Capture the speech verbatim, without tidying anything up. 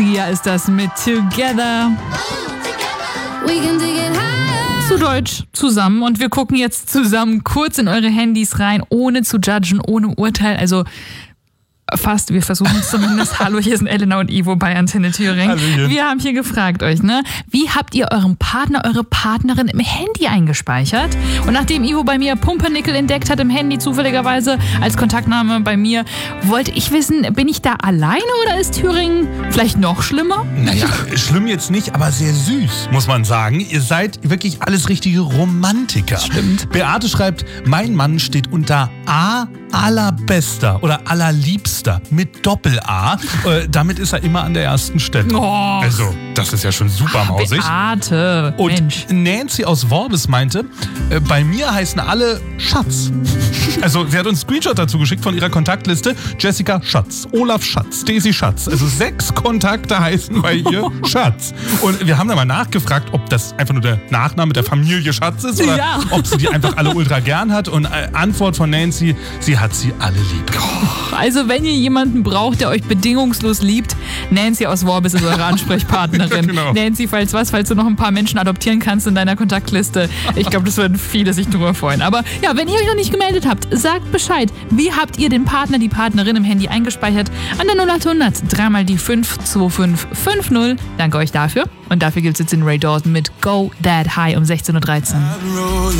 Hier ist das mit Together. Zu Deutsch zusammen. Und wir gucken jetzt zusammen kurz in eure Handys rein, ohne zu judgen, ohne Urteil. Also fast, wir versuchen es zumindest. Hallo, hier sind Elena und Ivo bei Antenne Thüringen. Hallöchen. Wir haben hier gefragt euch, ne? Wie habt ihr euren Partner, eure Partnerin im Handy eingespeichert? Und nachdem Ivo bei mir Pumpernickel entdeckt hat im Handy, zufälligerweise als Kontaktname bei mir, wollte ich wissen, bin ich da alleine oder ist Thüringen vielleicht noch schlimmer? Naja, schlimm jetzt nicht, aber sehr süß, muss man sagen. Ihr seid wirklich alles richtige Romantiker. Stimmt. Beate schreibt, mein Mann steht unter A allerbester oder allerliebster mit Doppel-A. Äh, damit ist er immer an der ersten Stelle. Oh. Also, das ist ja schon super mausig. Beate, Und Mensch. Nancy aus Worbis meinte, äh, bei mir heißen alle Schatz. Also sie hat uns einen Screenshot dazu geschickt von ihrer Kontaktliste. Jessica Schatz, Olaf Schatz, Daisy Schatz. Also sechs Kontakte heißen bei ihr Schatz. Und wir haben da mal nachgefragt, ob das einfach nur der Nachname der Familie Schatz ist oder Ja. ob sie die einfach alle ultra gern hat. Und äh, Antwort von Nancy, sie hat sie alle lieb. Also wenn ihr jemanden braucht, der euch bedingungslos liebt, Nancy aus Worbis ist eure Ansprechpartnerin. Genau. Nancy, falls was, falls du noch ein paar Menschen adoptieren kannst in deiner Kontaktliste. Ich glaube, das würden viele sich drüber freuen. Aber ja, wenn ihr euch noch nicht gemeldet habt, sagt Bescheid. Wie habt ihr den Partner, die Partnerin im Handy eingespeichert? An der null acht hundert, dreimal die fünf zwei fünf fünf null. Danke euch dafür. Und dafür gibt es jetzt den Ray Dalton mit Go That High um sechzehn Uhr dreizehn.